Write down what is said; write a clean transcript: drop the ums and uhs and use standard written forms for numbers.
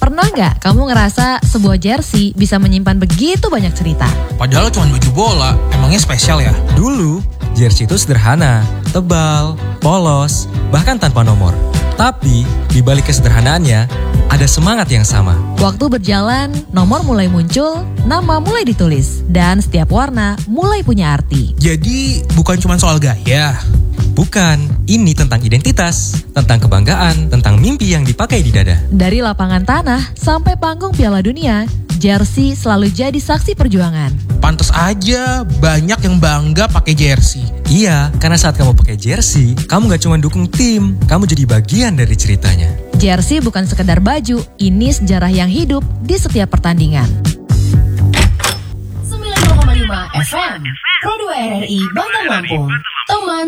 Pernah nggak kamu ngerasa sebuah jersey bisa menyimpan begitu banyak cerita? Padahal cuma baju bola, emangnya spesial ya? Dulu, jersey itu sederhana, tebal, polos, bahkan tanpa nomor. Tapi, di balik kesederhanaannya, ada semangat yang sama. Waktu berjalan, nomor mulai muncul, nama mulai ditulis, dan setiap warna mulai punya arti. Jadi bukan cuma soal gaya. Bukan, ini tentang identitas, tentang kebanggaan, tentang mimpi yang dipakai di dada. Dari lapangan tanah sampai panggung Piala Dunia, jersey selalu jadi saksi perjuangan. Pantes aja banyak yang bangga pakai jersey. Iya, karena saat kamu pakai jersey, kamu gak cuma dukung tim, kamu jadi bagian dari ceritanya. Jersey bukan sekedar baju, ini sejarah yang hidup di setiap pertandingan. 90,5 FM, Pro 2 RRI Bandar Lampung. Teman